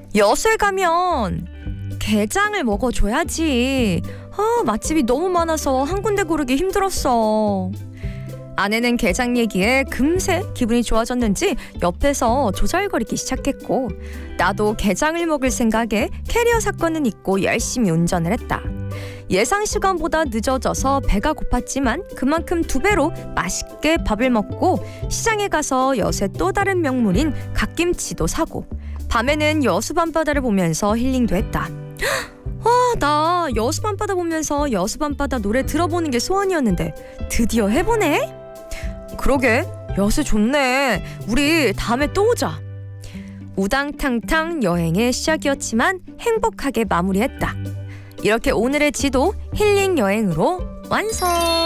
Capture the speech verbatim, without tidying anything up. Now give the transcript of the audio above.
여수에 가면 게장을 먹어줘야지. 아, 맛집이 너무 많아서 한 군데 고르기 힘들었어. 아내는 게장 얘기에 금세 기분이 좋아졌는지 옆에서 조잘거리기 시작했고, 나도 게장을 먹을 생각에 캐리어 사건은 잊고 열심히 운전을 했다. 예상 시간보다 늦어져서 배가 고팠지만 그만큼 두 배로 맛있게 밥을 먹고 시장에 가서 여수의 또 다른 명물인 갓김치도 사고, 밤에는 여수 밤바다를 보면서 힐링도 했다. 와, 나 여수 밤바다 보면서 여수 밤바다 노래 들어보는 게 소원이었는데 드디어 해보네? 그러게, 여수 좋네. 우리 다음에 또 오자. 우당탕탕 여행의 시작이었지만 행복하게 마무리했다. 이렇게 오늘의 지도 힐링 여행으로 완성!